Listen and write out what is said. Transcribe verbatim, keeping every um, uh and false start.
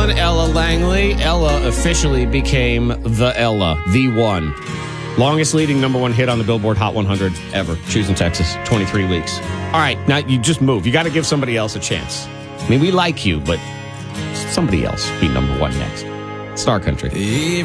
one, Ella Langley. Ella officially became the Ella, the one. Longest leading number one hit on the Billboard Hot one hundred ever. Choosing Texas, twenty-three weeks. All right, now you just move. You got to give somebody else a chance. I mean, we like you, but somebody else be number one next. Star Country.